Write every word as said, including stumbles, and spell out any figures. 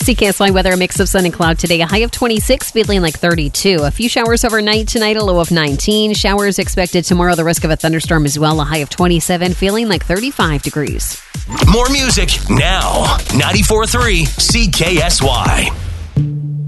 C K S Y weather, a mix of sun and cloud today. A high of twenty-six, feeling like thirty-two. A few showers overnight tonight, a low of nineteen. Showers expected tomorrow, the risk of a thunderstorm as well. A high of twenty-seven, feeling like thirty-five degrees. More music now. ninety-four point three C K S Y.